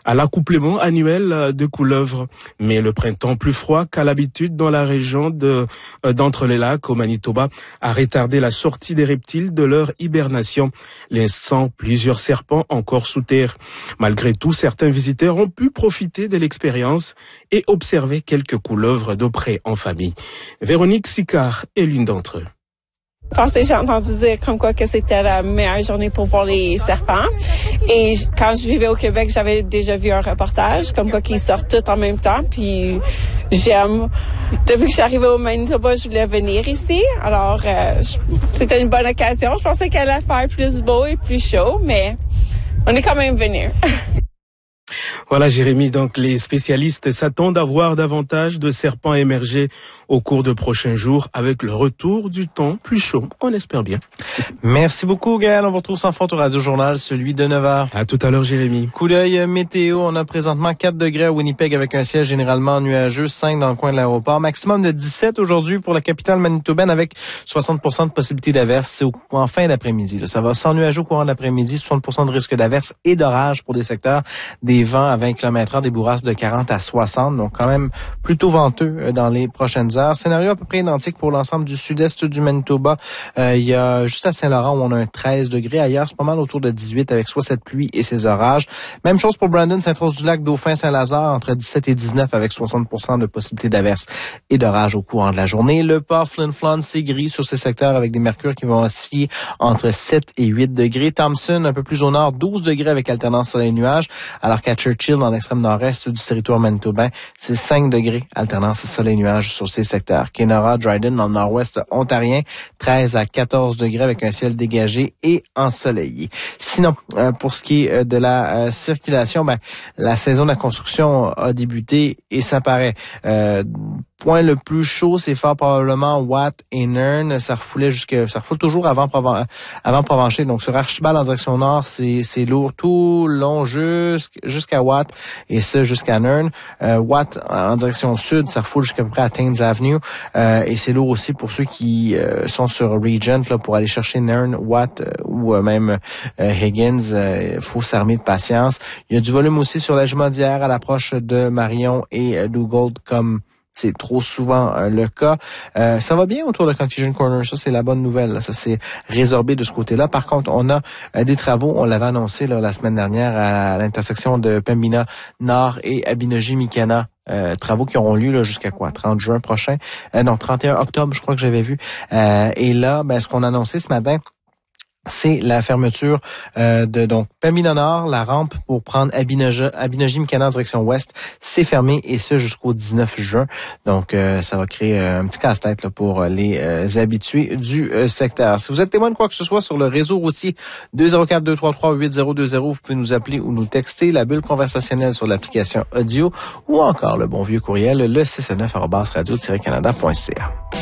à l'accouplement annuel de couleuvres. Mais le printemps plus froid qu'à l'habitude dans la région d'Entre-les-Lacs au Manitoba a retardé la sortie des reptiles de leur hibernation, laissant plusieurs serpents encore sous terre. Malgré tout, certains visiteurs ont pu profiter de l'expérience et observer quelques couleuvres de près en famille. Véronique Sicard est l'une d'entre eux. Je pense que j'ai entendu dire comme quoi que c'était la meilleure journée pour voir les serpents. Et quand je vivais au Québec, j'avais déjà vu un reportage comme quoi qu'ils sortent tous en même temps. Puis j'aime. Depuis que je suis arrivée au Manitoba, je voulais venir ici. Alors, c'était une bonne occasion. Je pensais qu'elle allait faire plus beau et plus chaud, mais on est quand même venus. Voilà, Jérémy, donc les spécialistes s'attendent à voir davantage de serpents émerger au cours de prochains jours avec le retour du temps plus chaud, on espère bien. Merci beaucoup, Gaël. On vous retrouve sans faute au Radio Journal, celui de 9h. À tout à l'heure, Jérémy. Coup d'œil météo, on a présentement 4 degrés à Winnipeg avec un ciel généralement nuageux, 5 dans le coin de l'aéroport. Maximum de 17 aujourd'hui pour la capitale manitobaine avec 60% de possibilité d'averse. C'est en fin d'après-midi. Là. Ça va s'ennuager au courant de l'après-midi, 60% de risque d'averse et d'orage pour des secteurs, des vents à 20 km/h, des bourrasques de 40 à 60, donc quand même plutôt venteux dans les prochaines heures. Scénario à peu près identique pour l'ensemble du sud-est du Manitoba. Il y a juste à Saint-Laurent où on a un 13 degrés. Ailleurs, c'est pas mal autour de 18 avec soit cette pluie et ces orages. Même chose pour Brandon, Sainte-Rose-du-Lac, Dauphin, Saint-Lazare, entre 17 et 19 avec 60% de possibilité d'averse et d'orage au courant de la journée. Le port Flin Flon, c'est gris sur ces secteurs avec des mercures qui vont osciller entre 7 et 8 degrés. Thompson, un peu plus au nord, 12 degrés avec alternance soleil-nuage, alors qu'à Churchill, dans l'extrême nord-est du territoire manitobain, c'est 5 degrés, alternance soleil-nuage sur ces secteurs. Kenora, Dryden, dans le nord-ouest ontarien, 13 à 14 degrés avec un ciel dégagé et ensoleillé. Sinon, pour ce qui est de la circulation, la saison de la construction a débuté et ça paraît. Point le plus chaud, c'est fort probablement Watt et Nairn. Ça refoule toujours avant Provencher. Donc, sur Archibald en direction nord, c'est lourd tout le long jusqu'à Watt et ça jusqu'à Nairn. Watt en direction sud, ça refoule jusqu'à peu près à Thames Avenue. Et c'est lourd aussi pour ceux qui sont sur Regent, là, pour aller chercher Nairn, Watt ou même Higgins. Faut s'armer de patience. Il y a du volume aussi sur la Jumendière à l'approche de Marion et Dugald comme c'est trop souvent le cas. Ça va bien autour de Confusion Corner. Ça, c'est la bonne nouvelle. Là. Ça s'est résorbé de ce côté-là. Par contre, on a des travaux. On l'avait annoncé là, la semaine dernière à l'intersection de Pembina Nord et Abinogi-Mikana. Travaux qui auront lieu là, jusqu'à 30 juin prochain. 31 octobre, je crois que j'avais vu. Et là, ce qu'on a annoncé ce matin, c'est la fermeture de donc Pembina Nord, la rampe pour prendre Abinogi-Mikana en direction ouest, c'est fermé et ce jusqu'au 19 juin. Donc ça va créer un petit casse-tête là, pour les habitués du secteur. Si vous êtes témoin de quoi que ce soit sur le réseau routier 204-233-8020, vous pouvez nous appeler ou nous texter la bulle conversationnelle sur l'application audio ou encore le bon vieux courriel le 669@radio-canada.ca.